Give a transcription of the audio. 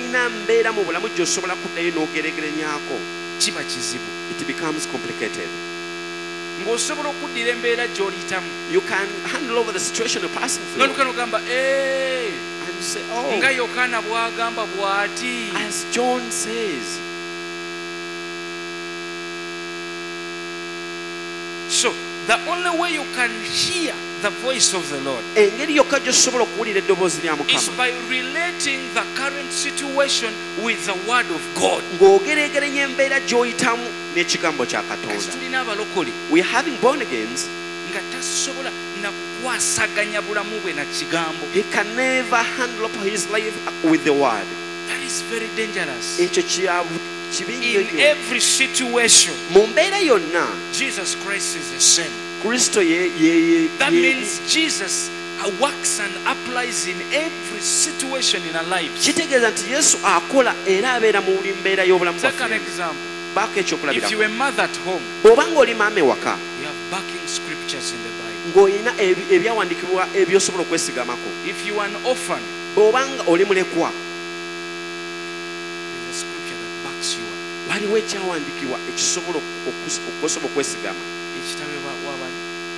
tolina mbeera mu bulamu gy'osobola kuddayo n'ogeregeranyaako, kiba kizibu. it becomes complicated. Ng'osobola okuddira embeera gy'oliyitamu You can handle over the situation you're passing through n'oluka n'ogamba and say, oh, nga Yokaana bw'agamba bw'ati. as John says. So the only way you can hear the voice of the Lord Engeri yokka gy'osobola okuwulira eddoboozi lya is Mukama by relating the current situation with the word of God. ng'ogeregeranya embeera gy'oyitamu n'ekigambo kya Katonda. Kasi tulina abalokole We are having born agains. nga tasobola na kukwasaganya bulamu bwe na kigambo. He can never handle up his life with the word. That is very dangerous. Ekyo kibi nnyo In nnyo. every situation, Mu mbeera yonna Jesus Christ is the same. Kristo That means Jesus works and applies in every situation in our lives. kitegeeza nti Yesu akola era abeera mu buli mbeera y'obulamu Take an bwaffe. example. Baako If ekyokulabirako. you are a mother at home, Bw'oba ng'oli maama ewaka you have backing scriptures in the Bible. ng'olina ebyawandiikibwa ebyosobola okwesigamako. If you are an orphan, Bw'oba nga oli mulekwa, there's a scripture that backs you up. waliwo ekyawandiikibwa ekisobola okusobola okwesigama.